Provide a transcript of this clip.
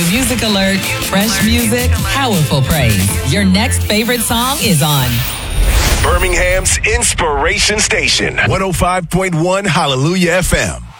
music alert, fresh music, powerful praise. Your next favorite song is on Birmingham's Inspiration Station, 105.1 Hallelujah FM.